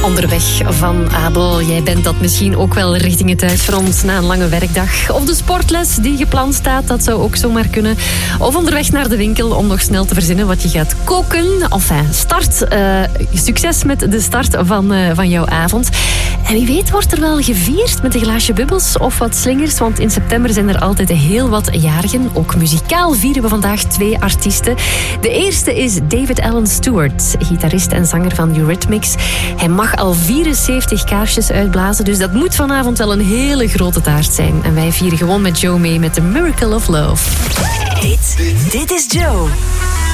Onderweg van Abel. Jij bent dat misschien ook wel richting het thuisfront na een lange werkdag. Of de sportles die gepland staat, dat zou ook zomaar kunnen. Of onderweg naar de winkel om nog snel te verzinnen wat je gaat koken. Enfin, succes met de start van jouw avond. En wie weet wordt er wel gevierd met een glaasje bubbels of wat slingers. Want in september zijn er altijd heel wat jarigen. Ook muzikaal vieren we vandaag 2 artiesten. De eerste is David Allen Stewart, gitarist en zanger van Eurythmics. Hij mag al 74 kaarsjes uitblazen, dus dat moet vanavond wel een hele grote taart zijn. En wij vieren gewoon met Joe mee met The Miracle of Love. Dit is Joe.